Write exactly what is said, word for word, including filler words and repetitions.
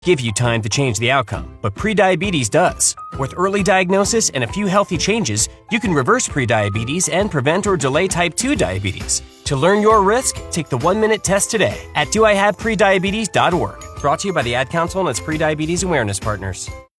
give you time to change the outcome, but prediabetes does. With early diagnosis and a few healthy changes, you can reverse prediabetes and prevent or delay type two diabetes. To learn your risk, take the one-minute test today at do I have prediabetes dot org. Brought to you by the Ad Council and its prediabetes awareness partners.